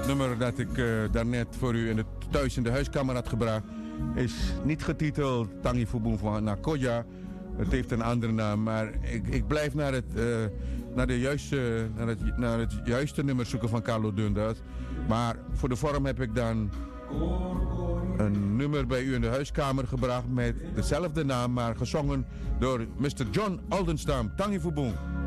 nummer dat ik daarnet voor u thuis in de huiskamer had gebracht is niet getiteld Tangi Fuboen van Nakoya. Het heeft een andere naam, maar ik blijf naar het juiste nummer zoeken van Carlo Dundas. Maar voor de vorm heb ik dan een nummer bij u in de huiskamer gebracht met dezelfde naam, maar gezongen door Mr. John Aldenstam, Tangi Fuboen.